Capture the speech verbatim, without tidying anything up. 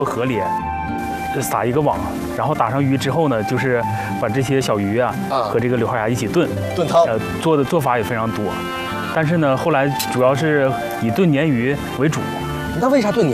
河里撒一个网，然后打上鱼之后呢，就是把这些小鱼啊和这个柳花芽一起炖炖汤。 呃，做的做法也非常多，但是呢，后来主要是以炖鲶鱼为主。 那为啥炖鲶